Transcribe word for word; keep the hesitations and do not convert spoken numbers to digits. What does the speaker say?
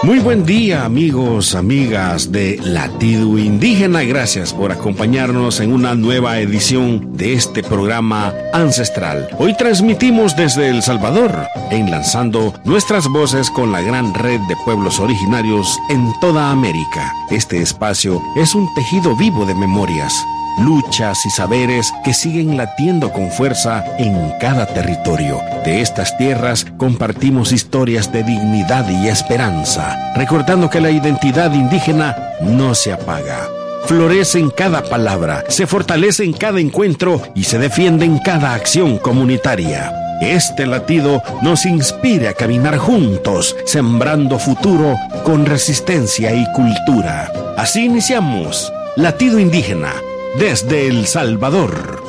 Muy buen día, amigos, amigas de Latido Indígena. Gracias por acompañarnos en una nueva edición de este programa ancestral. Hoy transmitimos desde El Salvador, enlazando nuestras voces con la gran red de pueblos originarios en toda América. Este espacio es un tejido vivo de memorias, luchas y saberes que siguen latiendo con fuerza en cada territorio. De estas tierras compartimos historias de dignidad y esperanza, recordando que la identidad indígena no se apaga. Florece en cada palabra, se fortalece en cada encuentro y se defiende en cada acción comunitaria. Este latido nos inspira a caminar juntos, sembrando futuro con resistencia y cultura. Así iniciamos Latido Indígena, desde El Salvador.